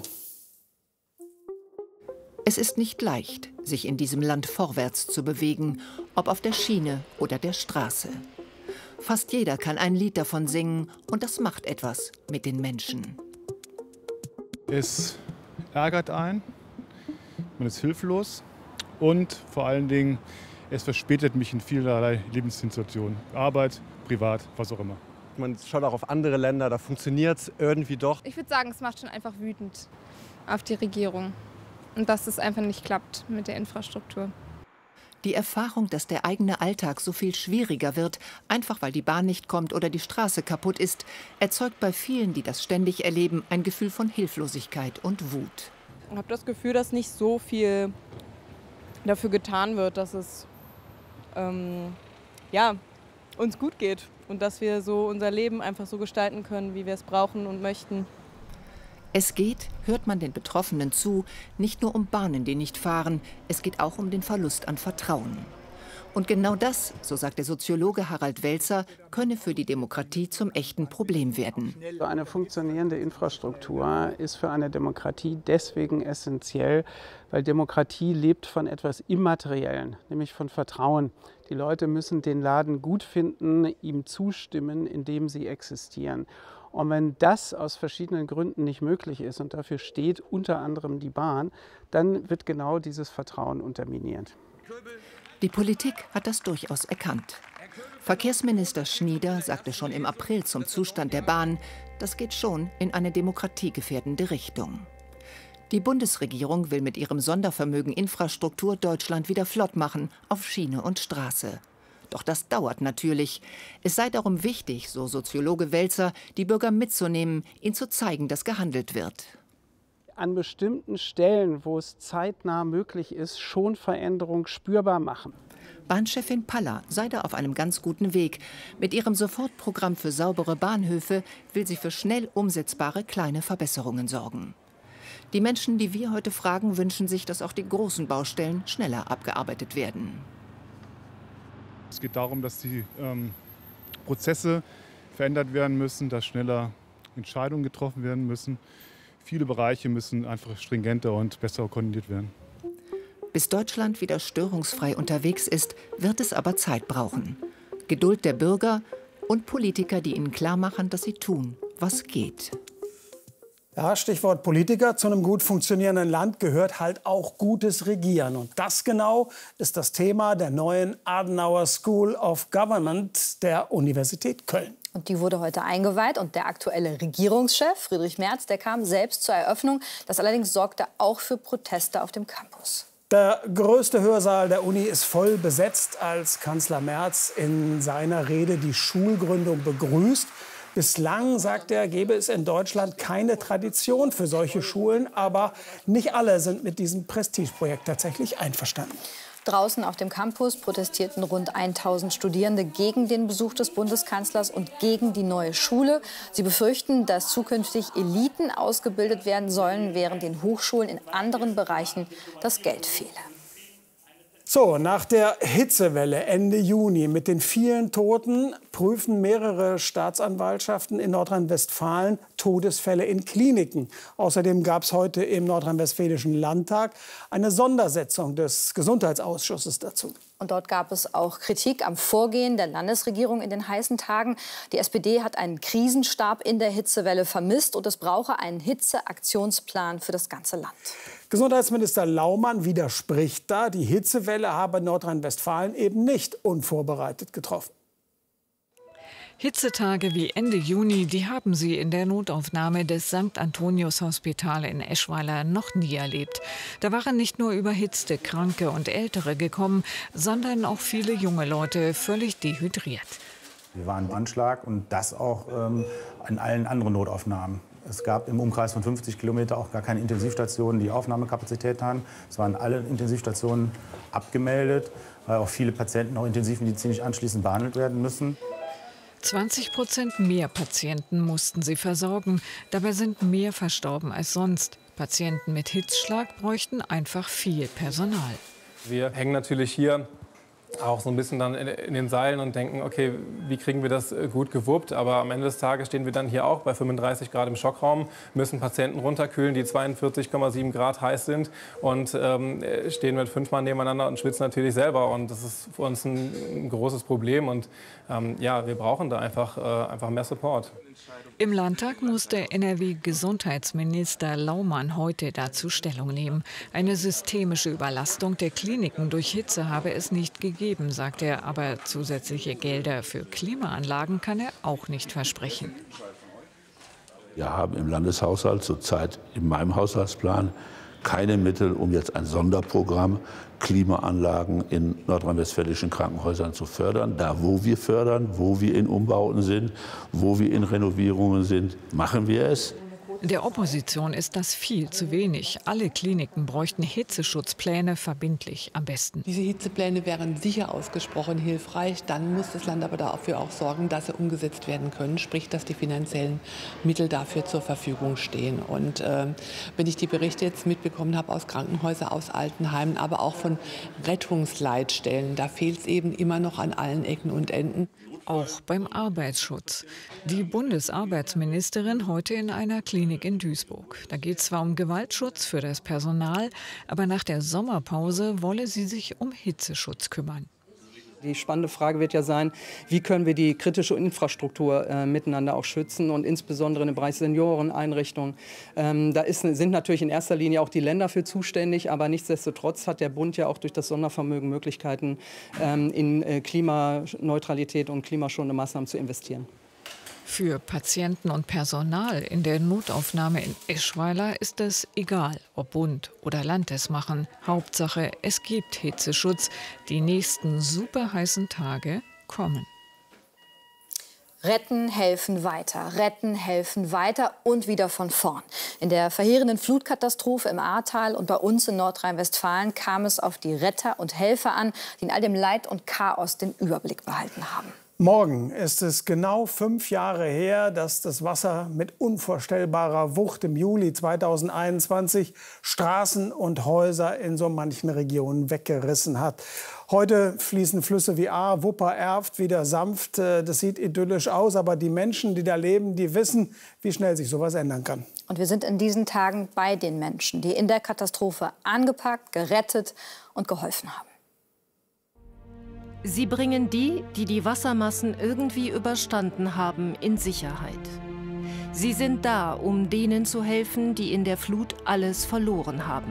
Es ist nicht leicht, sich in diesem Land vorwärts zu bewegen, ob auf der Schiene oder der Straße. Fast jeder kann ein Lied davon singen und das macht etwas mit den Menschen. Es ärgert einen, man ist hilflos und vor allen Dingen, es verspätet mich in vielerlei Lebenssituationen. Arbeit, privat, was auch immer. Man schaut auch auf andere Länder, da funktioniert es irgendwie doch. Ich würde sagen, es macht schon einfach wütend auf die Regierung und dass es einfach nicht klappt mit der Infrastruktur. Die Erfahrung, dass der eigene Alltag so viel schwieriger wird, einfach weil die Bahn nicht kommt oder die Straße kaputt ist, erzeugt bei vielen, die das ständig erleben, ein Gefühl von Hilflosigkeit und Wut. Ich habe das Gefühl, dass nicht so viel dafür getan wird, dass es ähm, ja, uns gut geht und dass wir so unser Leben einfach so gestalten können, wie wir es brauchen und möchten. Es geht, hört man den Betroffenen zu, nicht nur um Bahnen, die nicht fahren, es geht auch um den Verlust an Vertrauen. Und genau das, so sagt der Soziologe Harald Welzer, könne für die Demokratie zum echten Problem werden. Eine funktionierende Infrastruktur ist für eine Demokratie deswegen essentiell, weil Demokratie lebt von etwas Immateriellen, nämlich von Vertrauen. Die Leute müssen den Laden gut finden, ihm zustimmen, indem sie existieren. Und wenn das aus verschiedenen Gründen nicht möglich ist, und dafür steht unter anderem die Bahn, dann wird genau dieses Vertrauen unterminiert. Die Politik hat das durchaus erkannt. Verkehrsminister Schnieder sagte schon im April zum Zustand der Bahn, das geht schon in eine demokratiegefährdende Richtung. Die Bundesregierung will mit ihrem Sondervermögen Infrastruktur Deutschland wieder flott machen, auf Schiene und Straße. Doch das dauert natürlich. Es sei darum wichtig, so Soziologe Welzer, die Bürger mitzunehmen, ihnen zu zeigen, dass gehandelt wird. An bestimmten Stellen, wo es zeitnah möglich ist, schon Veränderung spürbar machen. Bahnchefin Paller sei da auf einem ganz guten Weg. Mit ihrem Sofortprogramm für saubere Bahnhöfe will sie für schnell umsetzbare kleine Verbesserungen sorgen. Die Menschen, die wir heute fragen, wünschen sich, dass auch die großen Baustellen schneller abgearbeitet werden. Es geht darum, dass die ähm, Prozesse verändert werden müssen, dass schneller Entscheidungen getroffen werden müssen. Viele Bereiche müssen einfach stringenter und besser koordiniert werden. Bis Deutschland wieder störungsfrei unterwegs ist, wird es aber Zeit brauchen. Geduld der Bürger und Politiker, die ihnen klarmachen, dass sie tun, was geht. Ja, Stichwort Politiker. Zu einem gut funktionierenden Land gehört halt auch gutes Regieren. Und das genau ist das Thema der neuen Adenauer School of Government der Universität Köln. Und die wurde heute eingeweiht. Und der aktuelle Regierungschef, Friedrich Merz, der kam selbst zur Eröffnung. Das allerdings sorgte auch für Proteste auf dem Campus. Der größte Hörsaal der Uni ist voll besetzt, als Kanzler Merz in seiner Rede die Schulgründung begrüßt. Bislang, sagt er, gäbe es in Deutschland keine Tradition für solche Schulen. Aber nicht alle sind mit diesem Prestigeprojekt tatsächlich einverstanden. Draußen auf dem Campus protestierten rund tausend Studierende gegen den Besuch des Bundeskanzlers und gegen die neue Schule. Sie befürchten, dass zukünftig Eliten ausgebildet werden sollen, während den Hochschulen in anderen Bereichen das Geld fehle. So, nach der Hitzewelle Ende Juni mit den vielen Toten prüfen mehrere Staatsanwaltschaften in Nordrhein-Westfalen Todesfälle in Kliniken. Außerdem gab es heute im Nordrhein-Westfälischen Landtag eine Sondersitzung des Gesundheitsausschusses dazu. Und dort gab es auch Kritik am Vorgehen der Landesregierung in den heißen Tagen. Die S P D hat einen Krisenstab in der Hitzewelle vermisst und es brauche einen Hitzeaktionsplan für das ganze Land. Gesundheitsminister Laumann widerspricht da. Die Hitzewelle habe Nordrhein-Westfalen eben nicht unvorbereitet getroffen. Hitzetage wie Ende Juni, die haben sie in der Notaufnahme des Sankt Antonius Hospital in Eschweiler noch nie erlebt. Da waren nicht nur überhitzte Kranke und Ältere gekommen, sondern auch viele junge Leute völlig dehydriert. Wir waren im Anschlag und das auch ähm, in allen anderen Notaufnahmen. Es gab im Umkreis von fünfzig Kilometer auch gar keine Intensivstationen, die Aufnahmekapazität hatten. Es waren alle Intensivstationen abgemeldet, weil auch viele Patienten noch intensivmedizinisch anschließend behandelt werden müssen. zwanzig Prozent mehr Patienten mussten sie versorgen. Dabei sind mehr verstorben als sonst. Patienten mit Hitzschlag bräuchten einfach viel Personal. Wir hängen natürlich hier auch so ein bisschen dann in den Seilen und denken, okay, wie kriegen wir das gut gewuppt? Aber am Ende des Tages stehen wir dann hier auch bei fünfunddreißig Grad im Schockraum, müssen Patienten runterkühlen, die zweiundvierzig Komma sieben Grad heiß sind und ähm, stehen mit fünf Mann nebeneinander und schwitzen natürlich selber. Und das ist für uns ein, ein großes Problem. Und ähm, ja, wir brauchen da einfach, äh, einfach mehr Support. Im Landtag musste N R W-Gesundheitsminister Laumann heute dazu Stellung nehmen. Eine systemische Überlastung der Kliniken durch Hitze habe es nicht gegeben, sagt er. Aber zusätzliche Gelder für Klimaanlagen kann er auch nicht versprechen. Wir haben im Landeshaushalt zurzeit in meinem Haushaltsplan keine Mittel, um jetzt ein Sonderprogramm Klimaanlagen in nordrhein-westfälischen Krankenhäusern zu fördern. Da, wo wir fördern, wo wir in Umbauten sind, wo wir in Renovierungen sind, machen wir es. Der Opposition ist das viel zu wenig. Alle Kliniken bräuchten Hitzeschutzpläne verbindlich am besten. Diese Hitzepläne wären sicher ausgesprochen hilfreich. Dann muss das Land aber dafür auch sorgen, dass sie umgesetzt werden können. Sprich, dass die finanziellen Mittel dafür zur Verfügung stehen. Und äh, wenn ich die Berichte jetzt mitbekommen habe aus Krankenhäusern, aus Altenheimen, aber auch von Rettungsleitstellen, da fehlt es eben immer noch an allen Ecken und Enden. Auch beim Arbeitsschutz. Die Bundesarbeitsministerin heute in einer Klinik in Duisburg. Da geht es zwar um Gewaltschutz für das Personal, aber nach der Sommerpause wolle sie sich um Hitzeschutz kümmern. Die spannende Frage wird ja sein, wie können wir die kritische Infrastruktur äh, miteinander auch schützen und insbesondere im Bereich Senioreneinrichtungen. Ähm, da ist, sind natürlich in erster Linie auch die Länder für zuständig, aber nichtsdestotrotz hat der Bund ja auch durch das Sondervermögen Möglichkeiten, ähm, in äh, Klimaneutralität und klimaschonende Maßnahmen zu investieren. Für Patienten und Personal in der Notaufnahme in Eschweiler ist es egal, ob Bund oder Land es machen. Hauptsache, es gibt Hitzeschutz. Die nächsten superheißen Tage kommen. Retten, helfen weiter, retten, helfen weiter und wieder von vorn. In der verheerenden Flutkatastrophe im Ahrtal und bei uns in Nordrhein-Westfalen kam es auf die Retter und Helfer an, die in all dem Leid und Chaos den Überblick behalten haben. Morgen ist es genau fünf Jahre her, dass das Wasser mit unvorstellbarer Wucht im Juli zweitausendeinundzwanzig Straßen und Häuser in so manchen Regionen weggerissen hat. Heute fließen Flüsse wie Ahr, Wupper, Erft wieder sanft. Das sieht idyllisch aus, aber die Menschen, die da leben, die wissen, wie schnell sich sowas ändern kann. Und wir sind in diesen Tagen bei den Menschen, die in der Katastrophe angepackt, gerettet und geholfen haben. Sie bringen die, die die Wassermassen irgendwie überstanden haben, in Sicherheit. Sie sind da, um denen zu helfen, die in der Flut alles verloren haben.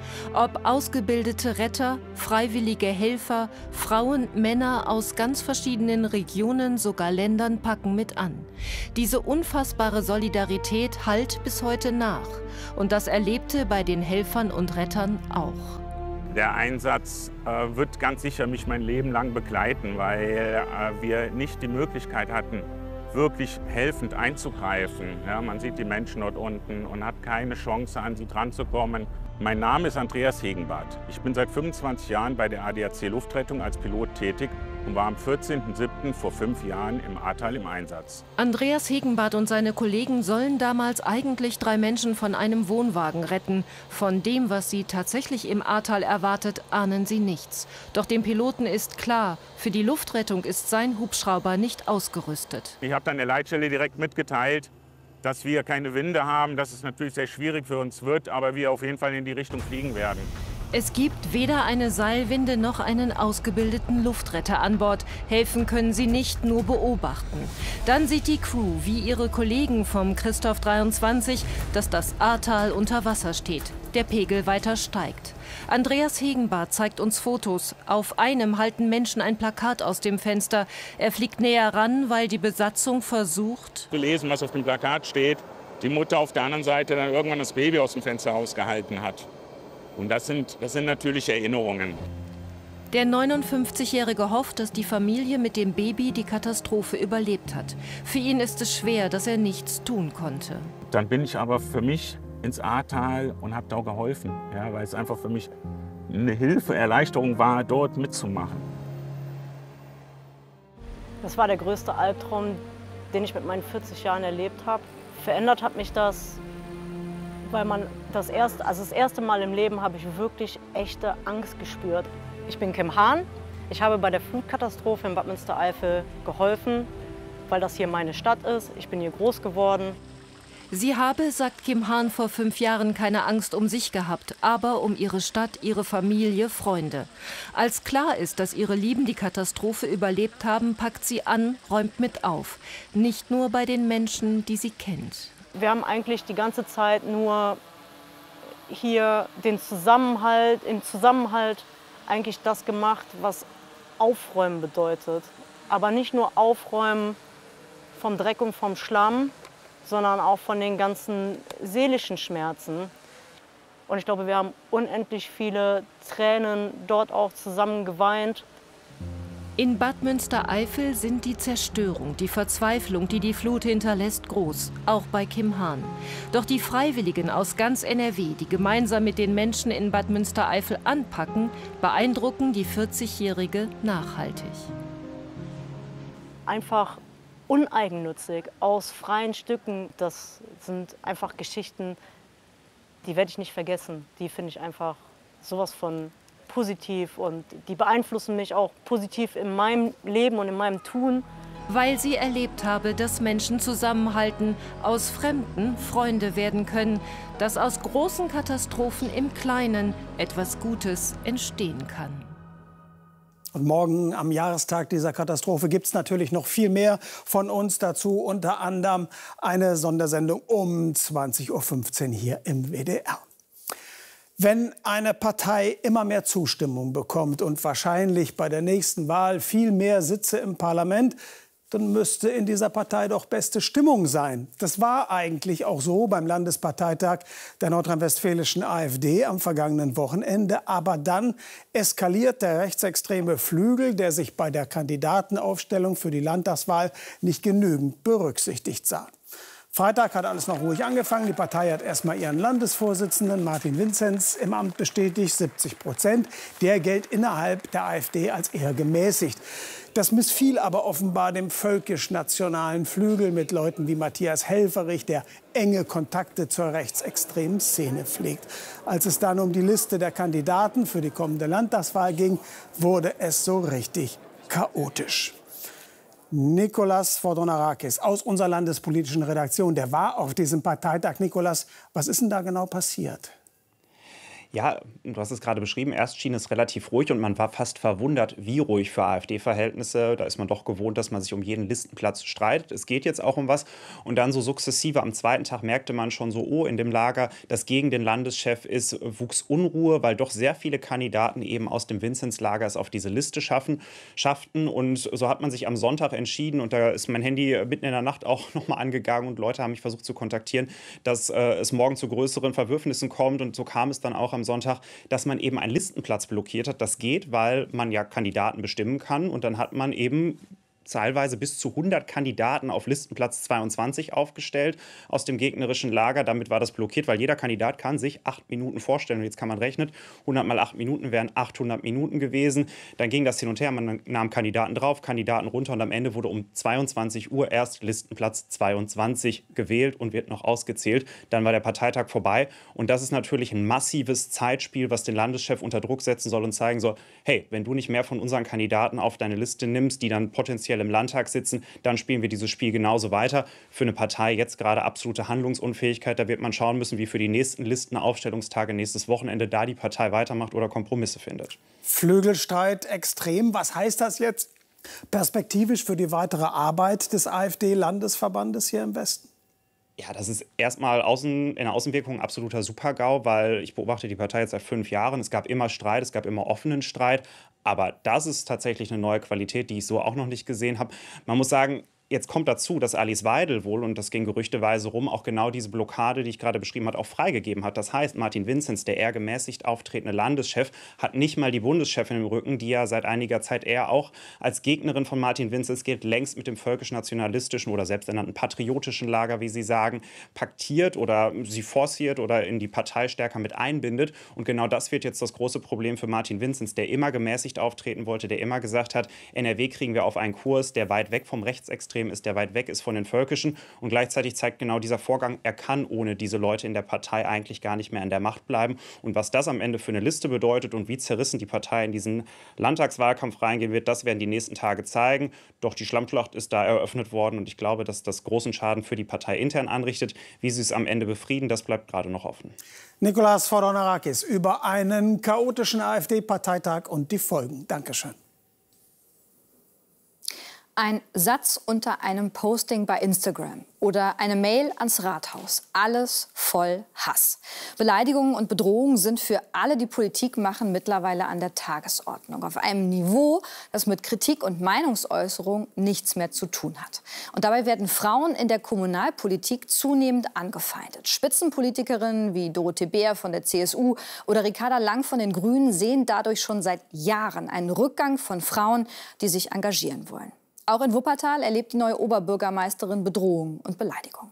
Ob ausgebildete Retter, freiwillige Helfer, Frauen, Männer aus ganz verschiedenen Regionen, sogar Ländern packen mit an. Diese unfassbare Solidarität hallt bis heute nach. Und das Erlebte bei den Helfern und Rettern auch. Der Einsatz äh, wird ganz sicher mich mein Leben lang begleiten, weil äh, wir nicht die Möglichkeit hatten, wirklich helfend einzugreifen. Ja, man sieht die Menschen dort unten und hat keine Chance, an sie dran zu kommen. Mein Name ist Andreas Hegenbarth. Ich bin seit fünfundzwanzig Jahren bei der A D A C Luftrettung als Pilot tätig und war am vierzehnten siebten vor fünf Jahren im Ahrtal im Einsatz. Andreas Hegenbarth und seine Kollegen sollen damals eigentlich drei Menschen von einem Wohnwagen retten. Von dem, was sie tatsächlich im Ahrtal erwartet, ahnen sie nichts. Doch dem Piloten ist klar, für die Luftrettung ist sein Hubschrauber nicht ausgerüstet. Ich habe dann der Leitstelle direkt mitgeteilt, dass wir keine Winde haben, dass es natürlich sehr schwierig für uns wird, aber wir auf jeden Fall in die Richtung fliegen werden. Es gibt weder eine Seilwinde noch einen ausgebildeten Luftretter an Bord. Helfen können sie nicht, nur beobachten. Dann sieht die Crew, wie ihre Kollegen vom Christoph dreiundzwanzig, dass das Ahrtal unter Wasser steht. Der Pegel weiter steigt. Andreas Hegenbarth zeigt uns Fotos. Auf einem halten Menschen ein Plakat aus dem Fenster. Er fliegt näher ran, weil die Besatzung versucht, zu lesen, was auf dem Plakat steht. Die Mutter auf der anderen Seite dann irgendwann das Baby aus dem Fenster rausgehalten hat. Und das sind, das sind natürlich Erinnerungen. Der neunundfünfzigjährige hofft, dass die Familie mit dem Baby die Katastrophe überlebt hat. Für ihn ist es schwer, dass er nichts tun konnte. Dann bin ich aber für mich ins Ahrtal und habe da auch geholfen, ja, weil es einfach für mich eine Hilfe, Erleichterung war, dort mitzumachen. Das war der größte Albtraum, den ich mit meinen vierzig Jahren erlebt habe. Verändert hat mich das, weil man das erste, also das erste Mal im Leben habe ich wirklich echte Angst gespürt. Ich bin Kim Hahn. Ich habe bei der Flutkatastrophe in Bad Münstereifel geholfen, weil das hier meine Stadt ist. Ich bin hier groß geworden. Sie habe, sagt Kim Hahn, vor fünf Jahren keine Angst um sich gehabt, aber um ihre Stadt, ihre Familie, Freunde. Als klar ist, dass ihre Lieben die Katastrophe überlebt haben, packt sie an, räumt mit auf. Nicht nur bei den Menschen, die sie kennt. Wir haben eigentlich die ganze Zeit nur hier den Zusammenhalt, im Zusammenhalt eigentlich das gemacht, was Aufräumen bedeutet. Aber nicht nur Aufräumen vom Dreck und vom Schlamm, sondern auch von den ganzen seelischen Schmerzen. Und ich glaube, wir haben unendlich viele Tränen dort auch zusammen geweint. In Bad Münstereifel sind die Zerstörung, die Verzweiflung, die die Flut hinterlässt, groß, auch bei Kim Hahn. Doch die Freiwilligen aus ganz N R W, die gemeinsam mit den Menschen in Bad Münstereifel anpacken, beeindrucken die vierzigjährige nachhaltig. Einfach uneigennützig, aus freien Stücken, das sind einfach Geschichten, die werde ich nicht vergessen. Die finde ich einfach sowas von positiv und die beeinflussen mich auch positiv in meinem Leben und in meinem Tun. Weil sie erlebt habe, dass Menschen zusammenhalten, aus Fremden Freunde werden können, dass aus großen Katastrophen im Kleinen etwas Gutes entstehen kann. Und morgen am Jahrestag dieser Katastrophe gibt es natürlich noch viel mehr von uns dazu, unter anderem eine Sondersendung um zwanzig Uhr fünfzehn hier im W D R. Wenn eine Partei immer mehr Zustimmung bekommt und wahrscheinlich bei der nächsten Wahl viel mehr Sitze im Parlament, dann müsste in dieser Partei doch beste Stimmung sein. Das war eigentlich auch so beim Landesparteitag der nordrhein-westfälischen AfD am vergangenen Wochenende. Aber dann eskaliert der rechtsextreme Flügel, der sich bei der Kandidatenaufstellung für die Landtagswahl nicht genügend berücksichtigt sah. Freitag hat alles noch ruhig angefangen. Die Partei hat erst mal ihren Landesvorsitzenden Martin Vinzenz im Amt bestätigt, siebzig Prozent. Der gilt innerhalb der AfD als eher gemäßigt. Das missfiel aber offenbar dem völkisch-nationalen Flügel mit Leuten wie Matthias Helfferich, der enge Kontakte zur rechtsextremen Szene pflegt. Als es dann um die Liste der Kandidaten für die kommende Landtagswahl ging, wurde es so richtig chaotisch. Nikolas Fordonarakis aus unserer landespolitischen Redaktion, der war auf diesem Parteitag. Nikolas, was ist denn da genau passiert? Ja, du hast es gerade beschrieben, erst schien es relativ ruhig und man war fast verwundert, wie ruhig für AfD-Verhältnisse. Da ist man doch gewohnt, dass man sich um jeden Listenplatz streitet. Es geht jetzt auch um was. Und dann so sukzessive am zweiten Tag merkte man schon so, oh, in dem Lager, das gegen den Landeschef ist, wuchs Unruhe, weil doch sehr viele Kandidaten eben aus dem Vinzenz-Lager es auf diese Liste schaffen, schafften. Und so hat man sich am Sonntag entschieden, und da ist mein Handy mitten in der Nacht auch nochmal angegangen und Leute haben mich versucht zu kontaktieren, dass äh, es morgen zu größeren Verwürfnissen kommt. Und so kam es dann auch am Sonntag, dass man eben einen Listenplatz blockiert hat. Das geht, weil man ja Kandidaten bestimmen kann. Und dann hat man eben teilweise bis zu hundert Kandidaten auf Listenplatz zweiundzwanzig aufgestellt aus dem gegnerischen Lager. Damit war das blockiert, weil jeder Kandidat kann sich acht Minuten vorstellen. Und jetzt kann man rechnen, hundert mal acht Minuten wären achthundert Minuten gewesen. Dann ging das hin und her, man nahm Kandidaten drauf, Kandidaten runter und am Ende wurde um zweiundzwanzig Uhr erst Listenplatz zweiundzwanzig gewählt und wird noch ausgezählt. Dann war der Parteitag vorbei und das ist natürlich ein massives Zeitspiel, was den Landeschef unter Druck setzen soll und zeigen soll, hey, wenn du nicht mehr von unseren Kandidaten auf deine Liste nimmst, die dann potenziell im Landtag sitzen, dann spielen wir dieses Spiel genauso weiter. Für eine Partei jetzt gerade absolute Handlungsunfähigkeit. Da wird man schauen müssen, wie für die nächsten Listenaufstellungstage nächstes Wochenende da die Partei weitermacht oder Kompromisse findet. Flügelstreit extrem. Was heißt das jetzt perspektivisch für die weitere Arbeit des AfD-Landesverbandes hier im Westen? Ja, das ist erstmal außen, in der Außenwirkung ein absoluter Super-GAU, weil ich beobachte die Partei jetzt seit fünf Jahren. Es gab immer Streit, es gab immer offenen Streit. Aber das ist tatsächlich eine neue Qualität, die ich so auch noch nicht gesehen habe. Man muss sagen, jetzt kommt dazu, dass Alice Weidel wohl, und das ging gerüchteweise rum, auch genau diese Blockade, die ich gerade beschrieben habe, auch freigegeben hat. Das heißt, Martin Vinzenz, der eher gemäßigt auftretende Landeschef, hat nicht mal die Bundeschefin im Rücken, die ja seit einiger Zeit eher auch als Gegnerin von Martin Vinzenz gilt, längst mit dem völkisch-nationalistischen oder selbsternannten patriotischen Lager, wie sie sagen, paktiert oder sie forciert oder in die Partei stärker mit einbindet. Und genau das wird jetzt das große Problem für Martin Vinzenz, der immer gemäßigt auftreten wollte, der immer gesagt hat, N R W kriegen wir auf einen Kurs, der weit weg vom Rechtsextremen ist, der weit weg ist von den Völkischen. Und gleichzeitig zeigt genau dieser Vorgang, er kann ohne diese Leute in der Partei eigentlich gar nicht mehr an der Macht bleiben. Und was das am Ende für eine Liste bedeutet und wie zerrissen die Partei in diesen Landtagswahlkampf reingehen wird, das werden die nächsten Tage zeigen. Doch die Schlammschlacht ist da eröffnet worden und ich glaube, dass das großen Schaden für die Partei intern anrichtet. Wie sie es am Ende befrieden, das bleibt gerade noch offen. Nikolas Fordonarakis über einen chaotischen AfD-Parteitag und die Folgen. Dankeschön. Ein Satz unter einem Posting bei Instagram oder eine Mail ans Rathaus. Alles voll Hass. Beleidigungen und Bedrohungen sind für alle, die Politik machen, mittlerweile an der Tagesordnung. Auf einem Niveau, das mit Kritik und Meinungsäußerung nichts mehr zu tun hat. Und dabei werden Frauen in der Kommunalpolitik zunehmend angefeindet. Spitzenpolitikerinnen wie Dorothee Bär von der C S U oder Ricarda Lang von den Grünen sehen dadurch schon seit Jahren einen Rückgang von Frauen, die sich engagieren wollen. Auch in Wuppertal erlebt die neue Oberbürgermeisterin Bedrohung und Beleidigung.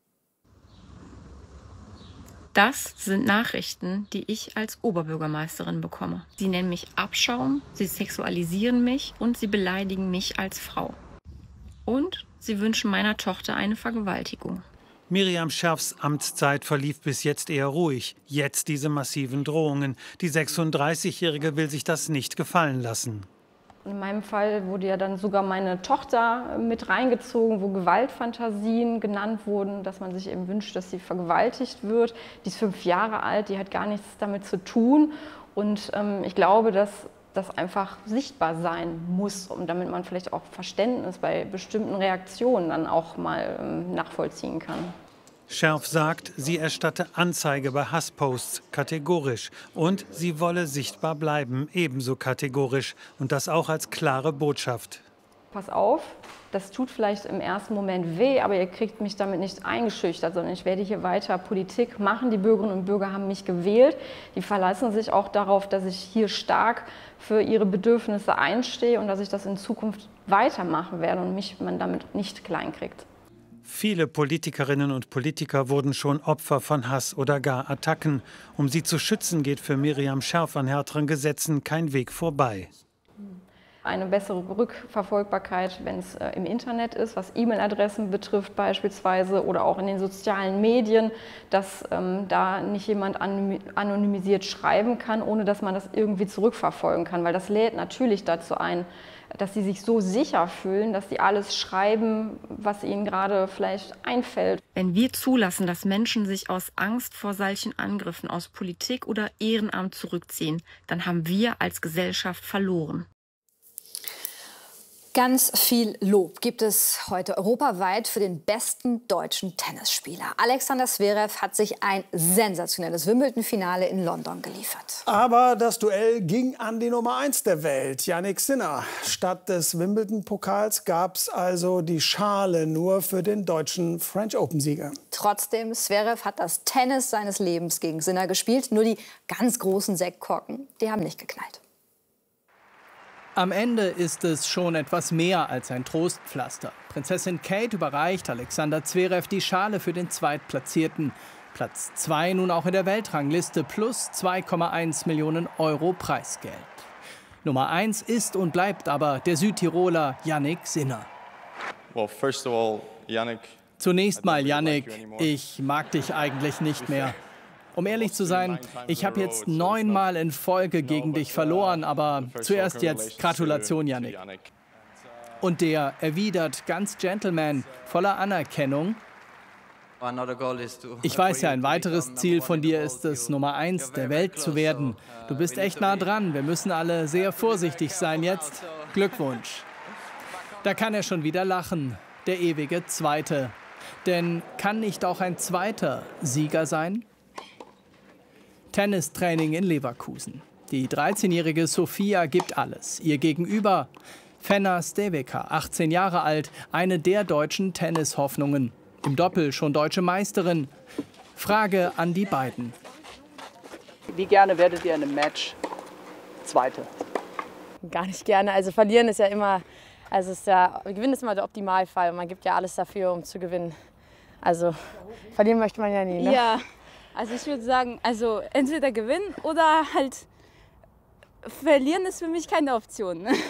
Das sind Nachrichten, die ich als Oberbürgermeisterin bekomme. Sie nennen mich Abschaum, sie sexualisieren mich und sie beleidigen mich als Frau. Und sie wünschen meiner Tochter eine Vergewaltigung. Miriam Scherfs Amtszeit verlief bis jetzt eher ruhig. Jetzt diese massiven Drohungen. Die sechsunddreißigjährige will sich das nicht gefallen lassen. In meinem Fall wurde ja dann sogar meine Tochter mit reingezogen, wo Gewaltfantasien genannt wurden, dass man sich eben wünscht, dass sie vergewaltigt wird. Die ist fünf Jahre alt, die hat gar nichts damit zu tun. Und ähm, ich glaube, dass das einfach sichtbar sein muss, um damit man vielleicht auch Verständnis bei bestimmten Reaktionen dann auch mal ähm, nachvollziehen kann. Scherf sagt, sie erstatte Anzeige bei Hassposts kategorisch und sie wolle sichtbar bleiben, ebenso kategorisch und das auch als klare Botschaft. Pass auf, das tut vielleicht im ersten Moment weh, aber ihr kriegt mich damit nicht eingeschüchtert, sondern ich werde hier weiter Politik machen. Die Bürgerinnen und Bürger haben mich gewählt. Die verlassen sich auch darauf, dass ich hier stark für ihre Bedürfnisse einstehe und dass ich das in Zukunft weitermachen werde und mich man damit nicht kleinkriegt. Viele Politikerinnen und Politiker wurden schon Opfer von Hass oder gar Attacken. Um sie zu schützen, geht für Miriam Scherf an härteren Gesetzen kein Weg vorbei. Eine bessere Rückverfolgbarkeit, wenn es äh, im Internet ist, was E-Mail-Adressen betrifft beispielsweise oder auch in den sozialen Medien, dass ähm, da nicht jemand anonymisiert schreiben kann, ohne dass man das irgendwie zurückverfolgen kann. Weil das lädt natürlich dazu ein, dass sie sich so sicher fühlen, dass sie alles schreiben, was ihnen gerade vielleicht einfällt. Wenn wir zulassen, dass Menschen sich aus Angst vor solchen Angriffen aus Politik oder Ehrenamt zurückziehen, dann haben wir als Gesellschaft verloren. Ganz viel Lob gibt es heute europaweit für den besten deutschen Tennisspieler. Alexander Zverev hat sich ein sensationelles Wimbledon-Finale in London geliefert. Aber das Duell ging an die Nummer eins der Welt, Jannik Sinner. Statt des Wimbledon-Pokals gab es also die Schale nur für den deutschen French Open-Sieger. Trotzdem, Zverev hat das Tennis seines Lebens gegen Sinner gespielt. Nur die ganz großen Sektkorken, die haben nicht geknallt. Am Ende ist es schon etwas mehr als ein Trostpflaster. Prinzessin Kate überreicht Alexander Zverev die Schale für den Zweitplatzierten. Platz zwei nun auch in der Weltrangliste plus zwei Komma eins Millionen Euro Preisgeld. Nummer eins ist und bleibt aber der Südtiroler Jannik Sinner. Well, first of all, Jannik, Zunächst mal, Jannik, ich mag dich eigentlich nicht mehr. Um ehrlich zu sein, ich habe jetzt neunmal in Folge gegen dich verloren, aber zuerst jetzt Gratulation, Jannik. Und der erwidert ganz Gentleman, voller Anerkennung. Ich weiß ja, ein weiteres Ziel von dir ist es, Nummer eins der Welt zu werden. Du bist echt nah dran, wir müssen alle sehr vorsichtig sein jetzt. Glückwunsch. Da kann er schon wieder lachen, der ewige Zweite. Denn kann nicht auch ein zweiter Sieger sein? Tennistraining in Leverkusen. Die dreizehnjährige Sofia gibt alles. Ihr Gegenüber Fenna Steveka, achtzehn Jahre alt, eine der deutschen Tennishoffnungen. Im Doppel schon deutsche Meisterin. Frage an die beiden. Wie gerne werdet ihr in einem Match Zweite? Gar nicht gerne. Also verlieren ist ja immer, also ist ja, Gewinnen ist immer der Optimalfall. Man gibt ja alles dafür, um zu gewinnen. Also verlieren möchte man ja nie, ne? Ja. Also ich würde sagen, also entweder gewinnen oder halt verlieren ist für mich keine Option. Ne?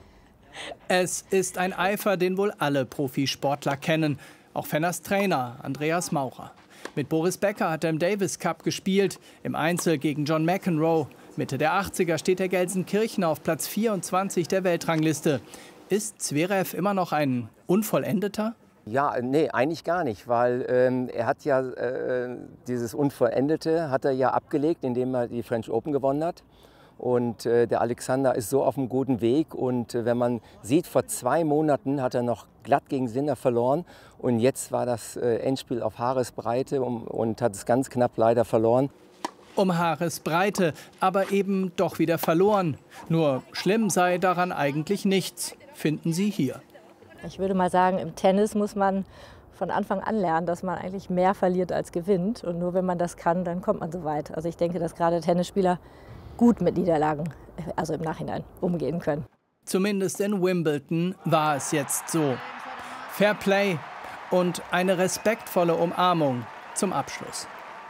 Es ist ein Eifer, den wohl alle Profisportler kennen. Auch Fenners Trainer Andreas Maurer. Mit Boris Becker hat er im Davis Cup gespielt, im Einzel gegen John McEnroe. Mitte der achtziger steht der Gelsenkirchener auf Platz vierundzwanzig der Weltrangliste. Ist Zverev immer noch ein Unvollendeter? Ja, nee, eigentlich gar nicht, weil ähm, er hat ja äh, dieses Unvollendete hat er ja abgelegt, indem er die French Open gewonnen hat. Und äh, der Alexander ist so auf einem guten Weg. Und äh, wenn man sieht, vor zwei Monaten hat er noch glatt gegen Sinner verloren. Und jetzt war das äh, Endspiel auf Haaresbreite und, und hat es ganz knapp leider verloren. Um Haaresbreite, aber eben doch wieder verloren. Nur schlimm sei daran eigentlich nichts, finden Sie hier. Ich würde mal sagen, im Tennis muss man von Anfang an lernen, dass man eigentlich mehr verliert als gewinnt. Und nur wenn man das kann, dann kommt man so weit. Also ich denke, dass gerade Tennisspieler gut mit Niederlagen, also im Nachhinein, umgehen können. Zumindest in Wimbledon war es jetzt so. Fair Play und eine respektvolle Umarmung zum Abschluss.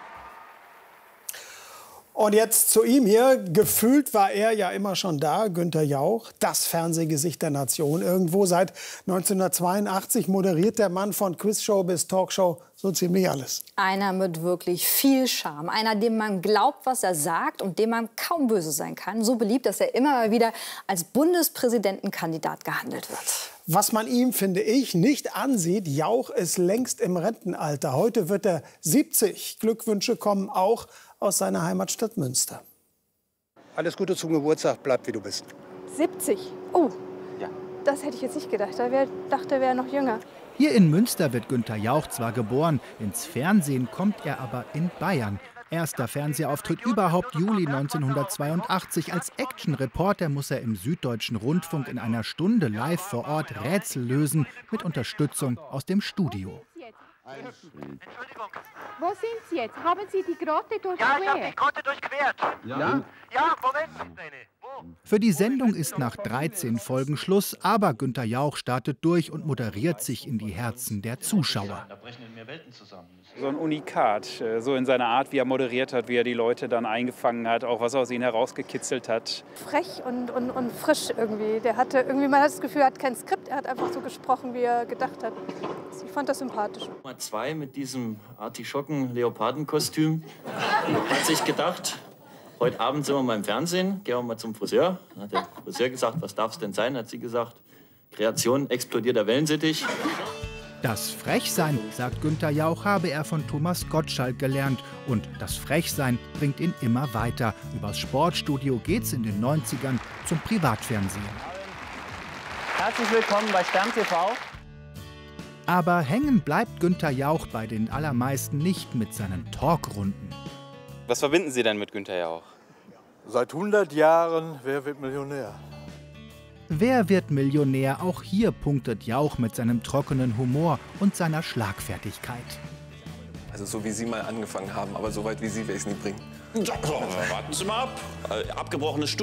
Und jetzt zu ihm hier. Gefühlt war er ja immer schon da, Günther Jauch, das Fernsehgesicht der Nation. Irgendwo seit neunzehnhundertzweiundachtzig moderiert der Mann von Quizshow bis Talkshow so ziemlich alles. Einer mit wirklich viel Charme. Einer, dem man glaubt, was er sagt und dem man kaum böse sein kann. So beliebt, dass er immer mal wieder als Bundespräsidentenkandidat gehandelt wird. Was man ihm, finde ich, nicht ansieht, Jauch ist längst im Rentenalter. Heute wird er siebzig. Glückwünsche kommen auch aus seiner Heimatstadt Münster. Alles Gute zum Geburtstag, bleib wie du bist. siebzig? Oh, ja. Das hätte ich jetzt nicht gedacht. Ich dachte, er wäre noch jünger. Hier in Münster wird Günther Jauch zwar geboren, ins Fernsehen kommt er aber in Bayern. Erster Fernsehauftritt überhaupt Juli neunzehnhundertzweiundachtzig. Als Action-Reporter muss er im Süddeutschen Rundfunk in einer Stunde live vor Ort Rätsel lösen, mit Unterstützung aus dem Studio. Entschuldigung. Wo sind Sie jetzt? Haben Sie die Grotte durchquert? Ja, ich habe die Grotte durchquert. Ja? Ja, Moment. Wo? Für die Sendung ist nach dreizehn Folgen Schluss, aber Günther Jauch startet durch und moderiert sich in die Herzen der Zuschauer. So ein Unikat, so in seiner Art, wie er moderiert hat, wie er die Leute dann eingefangen hat, auch was aus ihnen herausgekitzelt hat. Frech und, und, und frisch irgendwie. Der hatte irgendwie, man hat das Gefühl, er hat kein Skript, er hat einfach so gesprochen, wie er gedacht hat. Ich fand das sympathisch. Nummer zwei mit diesem Artischocken-Leopardenkostüm hat sich gedacht, heute Abend sind wir mal im Fernsehen, gehen wir mal zum Friseur. Dann hat der Friseur gesagt, was darf es denn sein? Hat sie gesagt, Kreation explodierter Wellensittich. Das Frechsein, sagt Günther Jauch, habe er von Thomas Gottschalk gelernt. Und das Frechsein bringt ihn immer weiter. Übers Sportstudio geht's in den neunzigern zum Privatfernsehen. Herzlich willkommen bei Stern T V. Aber hängen bleibt Günther Jauch bei den allermeisten nicht mit seinen Talkrunden. Was verbinden Sie denn mit Günther Jauch? Seit hundert Jahren, wer wird Millionär? Wer wird Millionär? Auch hier punktet Jauch mit seinem trockenen Humor und seiner Schlagfertigkeit. Also so wie Sie mal angefangen haben, aber so weit wie Sie werde ich es nie bringen. Ja, warten Sie mal ab. Abgebrochenes Studium.